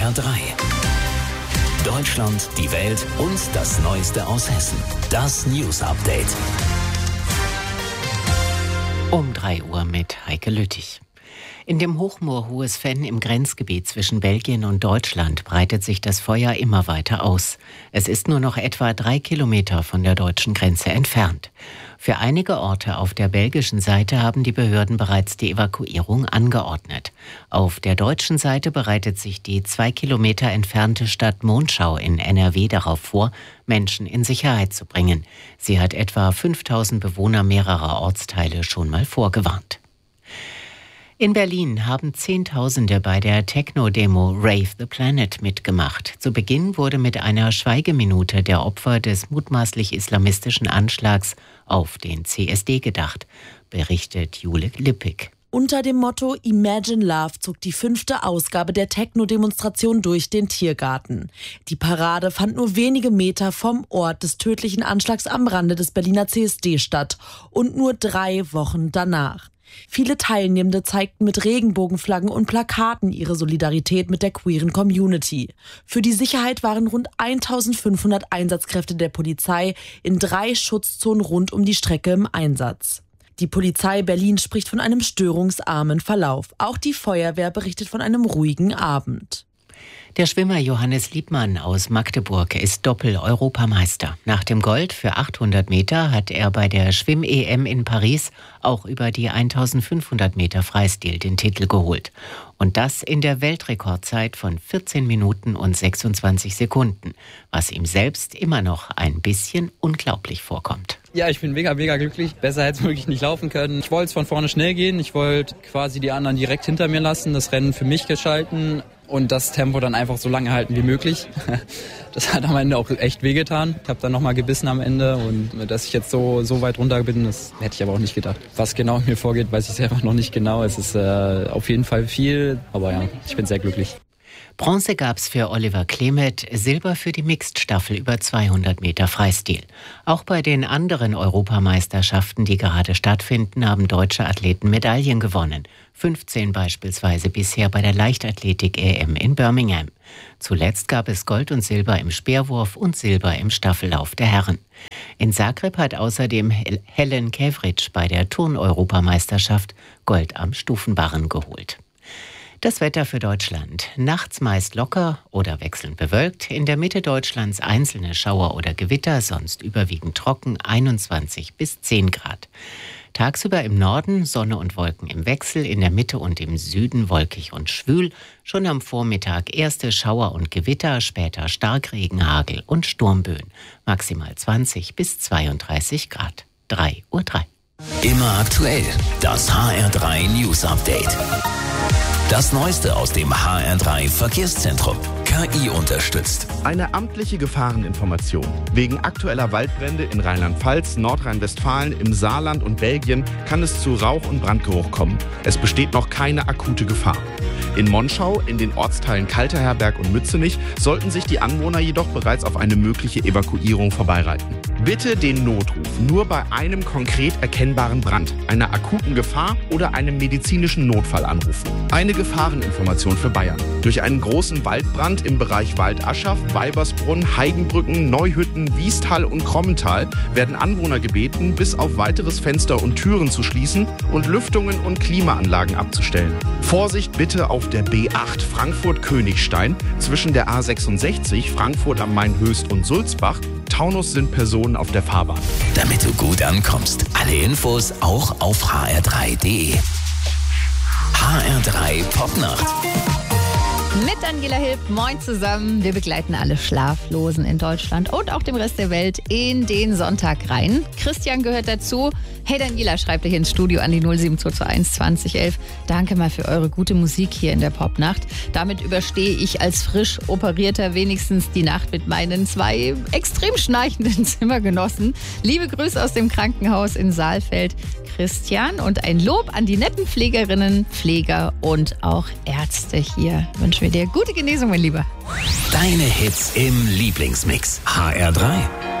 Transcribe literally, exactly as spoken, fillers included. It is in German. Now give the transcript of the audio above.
R drei. Deutschland, die Welt und das Neueste aus Hessen. Das News Update. Um drei Uhr mit Heike Lüttich. In dem Hochmoor Hohes-Venn im Grenzgebiet zwischen Belgien und Deutschland breitet sich das Feuer immer weiter aus. Es ist nur noch etwa drei Kilometer von der deutschen Grenze entfernt. Für einige Orte auf der belgischen Seite haben die Behörden bereits die Evakuierung angeordnet. Auf der deutschen Seite bereitet sich die zwei Kilometer entfernte Stadt Monschau in N R W darauf vor, Menschen in Sicherheit zu bringen. Sie hat etwa fünftausend Bewohner mehrerer Ortsteile schon mal vorgewarnt. In Berlin haben Zehntausende bei der Techno-Demo Rave the Planet mitgemacht. Zu Beginn wurde mit einer Schweigeminute der Opfer des mutmaßlich islamistischen Anschlags auf den C S D gedacht, berichtet Jule Lippig. Unter dem Motto Imagine Love zog die fünfte Ausgabe der Techno-Demonstration durch den Tiergarten. Die Parade fand nur wenige Meter vom Ort des tödlichen Anschlags am Rande des Berliner C S D statt und nur drei Wochen danach. Viele Teilnehmende zeigten mit Regenbogenflaggen und Plakaten ihre Solidarität mit der queeren Community. Für die Sicherheit waren rund eintausendfünfhundert Einsatzkräfte der Polizei in drei Schutzzonen rund um die Strecke im Einsatz. Die Polizei Berlin spricht von einem störungsarmen Verlauf. Auch die Feuerwehr berichtet von einem ruhigen Abend. Der Schwimmer Johannes Liebmann aus Magdeburg ist Doppel-Europameister. Nach dem Gold für achthundert Meter hat er bei der Schwimm-E M in Paris auch über die eintausendfünfhundert Meter Freistil den Titel geholt. Und das in der Weltrekordzeit von vierzehn Minuten und sechsundzwanzig Sekunden, was ihm selbst immer noch ein bisschen unglaublich vorkommt. Ja, ich bin mega, mega glücklich. Besser hätte es wirklich nicht laufen können. Ich wollte es von vorne schnell gehen. Ich wollte quasi die anderen direkt hinter mir lassen, das Rennen für mich gestalten und das Tempo dann einfach so lange halten wie möglich. Das hat am Ende auch echt wehgetan. Ich habe dann nochmal gebissen am Ende und dass ich jetzt so, so weit runter bin, das hätte ich aber auch nicht gedacht. Was genau in mir vorgeht, weiß ich selber noch nicht genau. Es ist äh, auf jeden Fall viel, aber ja, ich bin sehr glücklich. Bronze gab's für Oliver Klemet, Silber für die Mixed-Staffel über zweihundert Meter Freistil. Auch bei den anderen Europameisterschaften, die gerade stattfinden, haben deutsche Athleten Medaillen gewonnen. fünfzehn beispielsweise bisher bei der Leichtathletik-E M in Birmingham. Zuletzt gab es Gold und Silber im Speerwurf und Silber im Staffellauf der Herren. In Zagreb hat außerdem Helen Kevric bei der Turn-Europameisterschaft Gold am Stufenbarren geholt. Das Wetter für Deutschland. Nachts meist locker oder wechselnd bewölkt. In der Mitte Deutschlands einzelne Schauer oder Gewitter, sonst überwiegend trocken, einundzwanzig bis zehn Grad. Tagsüber im Norden Sonne und Wolken im Wechsel, in der Mitte und im Süden wolkig und schwül. Schon am Vormittag erste Schauer und Gewitter, später Starkregen, Hagel und Sturmböen. Maximal zwanzig bis zweiunddreißig Grad. drei Uhr drei. Immer aktuell. Das H R drei News Update. Das Neueste aus dem H R drei Verkehrszentrum. K I unterstützt. Eine amtliche Gefahreninformation. Wegen aktueller Waldbrände in Rheinland-Pfalz, Nordrhein-Westfalen, im Saarland und Belgien kann es zu Rauch- und Brandgeruch kommen. Es besteht noch keine akute Gefahr. In Monschau, in den Ortsteilen Kalterherberg und Mützenich, sollten sich die Anwohner jedoch bereits auf eine mögliche Evakuierung vorbereiten. Bitte den Notruf nur bei einem konkret erkennbaren Brand, einer akuten Gefahr oder einem medizinischen Notfall anrufen. Eine Gefahreninformation für Bayern. Durch einen großen Waldbrand im Bereich Waldaschaff, Weibersbrunn, Heigenbrücken, Neuhütten, Wiestal und Krommental werden Anwohner gebeten, bis auf weiteres Fenster und Türen zu schließen und Lüftungen und Klimaanlagen abzustellen. Vorsicht bitte auf der B acht Frankfurt-Königstein zwischen der A sechsundsechzig Frankfurt am Main-Höchst und Sulzbach. Taunus sind Personen auf der Fahrbahn. Damit du gut ankommst. Alle Infos auch auf h r drei punkt d e. H R drei Popnacht. Mit Daniela Hilb, moin zusammen. Wir begleiten alle Schlaflosen in Deutschland und auch dem Rest der Welt in den Sonntag rein. Christian gehört dazu. Hey Daniela, schreibt euch ins Studio an die null sieben zwei zwei eins zwanzig elf. Danke mal für eure gute Musik hier in der Popnacht. Damit überstehe ich als frisch Operierter wenigstens die Nacht mit meinen zwei extrem schnarchenden Zimmergenossen. Liebe Grüße aus dem Krankenhaus in Saalfeld, Christian. Und ein Lob an die netten Pflegerinnen, Pfleger und auch Ärzte hier. Wünschen wir dir gute Genesung, mein Lieber. Deine Hits im Lieblingsmix. H R drei.